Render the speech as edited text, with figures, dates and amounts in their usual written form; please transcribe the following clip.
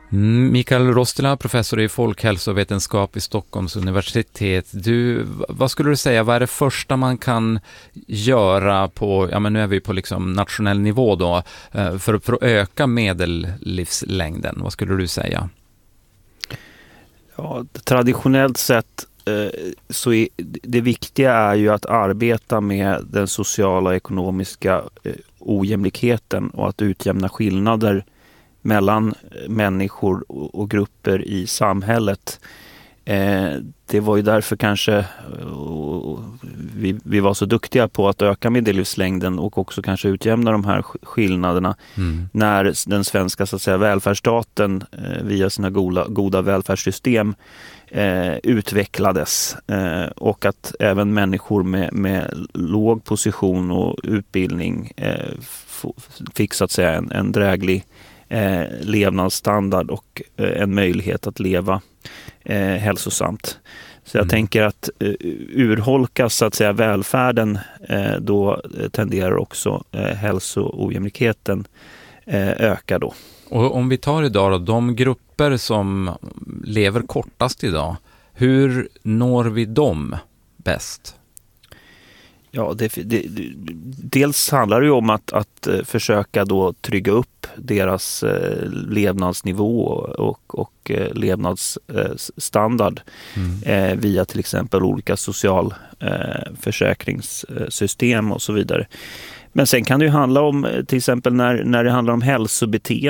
Mikael Rostila, professor i folkhälsovetenskap vid Stockholms universitet. Vad skulle du säga, vad är det första man kan göra på, nu är vi på liksom nationell nivå då, för att öka medellivslängden? Vad skulle du säga? Ja, traditionellt sett så är det viktiga är ju att arbeta med den sociala och ekonomiska ojämlikheten och att utjämna skillnader mellan människor och grupper i samhället. Det var ju därför kanske vi var så duktiga på att öka medellivslängden och också kanske utjämna de här skillnaderna när den svenska så att säga, välfärdsstaten via sina goda välfärdssystem utvecklades och att även människor med låg position och utbildning fick så att säga en dräglig levnadsstandard och en möjlighet att leva hälsosamt. Så jag tänker att urholkas så att säga välfärden, då tenderar också hälsoojämlikheten öka då. Och om vi tar idag då, de grupper som lever kortast idag, hur når vi dem bäst? Ja, dels handlar det ju om att försöka då trygga upp deras levnadsnivå och levnadsstandard via till exempel olika socialförsäkringssystem och så vidare. Men sen kan det ju handla om till exempel när det handlar om hälsobeteende